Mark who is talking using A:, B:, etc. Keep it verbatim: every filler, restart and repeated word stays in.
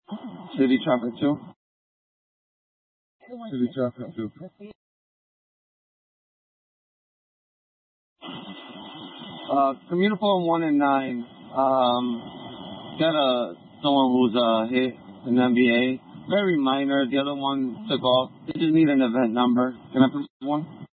A: City Traffic two. City Traffic two. Uh, Commuter Form one and nine. Um, got a someone who's uh hit an N B A. Very minor. The other one took off. They just need an event number. Can I push one?